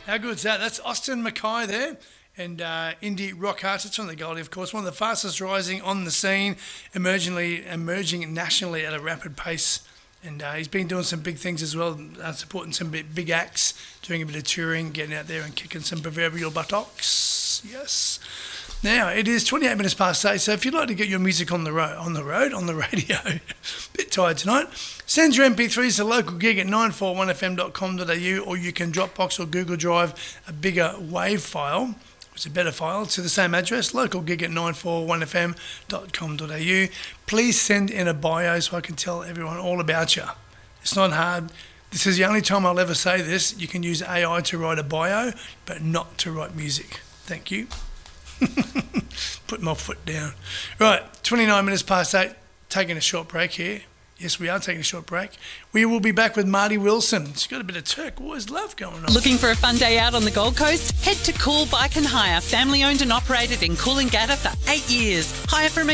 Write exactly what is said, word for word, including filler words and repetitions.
How good's that? That's Austin Mackay there. And uh, indie rock artist from the Goldie, of course, one of the fastest rising on the scene, emergingly, emerging nationally at a rapid pace. And uh, he's been doing some big things as well, uh, supporting some big, big acts, doing a bit of touring, getting out there and kicking some proverbial buttocks. Yes. Now, it is twenty-eight minutes past eight, so if you'd like to get your music on the road, on the road, on the radio, a bit tired tonight, send your M P threes to local gig at nine four one f m dot com dot a u, or you can Dropbox or Google Drive a bigger WAV file, it's a better file, to the same address, local gig at nine four one f m dot com dot a u. Please send in a bio so I can tell everyone all about you. It's not hard. This is the only time I'll ever say this. You can use A I to write a bio, but not to write music. Thank you. Put my foot down. Right, twenty-nine minutes past eight, taking a short break here. Yes, we are taking a short break. We will be back with Marty Wilson. She's got a bit of turquoise love going on. Looking for a fun day out on the Gold Coast? Head to Cool Bike and Hire, family owned and operated in Coolangatta for eight years. Hire from a